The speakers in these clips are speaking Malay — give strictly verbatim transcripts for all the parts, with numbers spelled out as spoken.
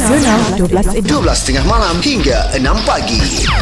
Nasional dua belas dua belas tiga puluh malam hingga enam pagi.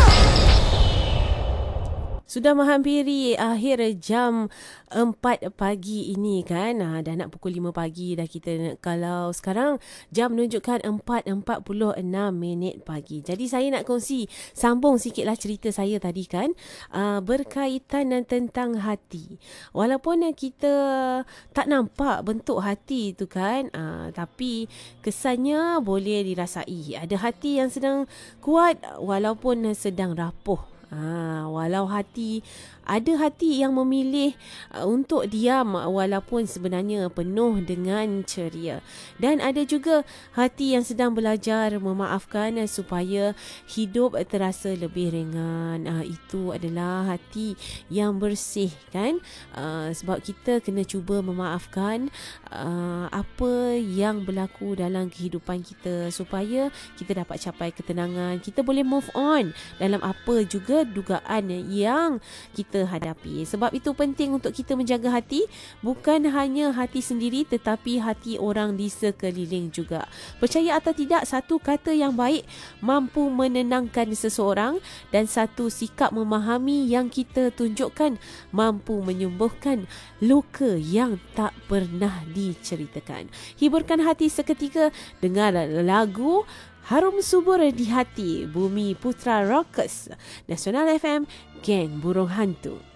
Sudah menghampiri akhir jam empat pagi ini kan. Ha, dah nak pukul lima pagi dah kita. Kalau sekarang jam menunjukkan empat empat puluh enam minit pagi. Jadi saya nak kongsi, sambung sikitlah cerita saya tadi kan. Uh, berkaitan tentang hati. Walaupun kita tak nampak bentuk hati tu kan. Uh, tapi kesannya boleh dirasai. Ada hati yang sedang kuat walaupun sedang rapuh. Ha, walau hati, ada hati yang memilih uh, untuk diam walaupun sebenarnya penuh dengan ceria. Dan ada juga hati yang sedang belajar memaafkan uh, supaya hidup terasa lebih ringan. Uh, itu adalah hati yang bersih kan. Uh, sebab kita kena cuba memaafkan uh, apa yang berlaku dalam kehidupan kita supaya kita dapat capai ketenangan. Kita boleh move on dalam apa juga dugaan yang kita hadapi. Sebab itu penting untuk kita menjaga hati, bukan hanya hati sendiri tetapi hati orang di sekeliling juga. Percaya atau tidak, satu kata yang baik mampu menenangkan seseorang dan satu sikap memahami yang kita tunjukkan mampu menyembuhkan luka yang tak pernah diceritakan. Hiburkan hati seketika dengan lagu Harum Subur di Hati, Bumi Putra Rockers, Nasional F M, Geng Burung Hantu.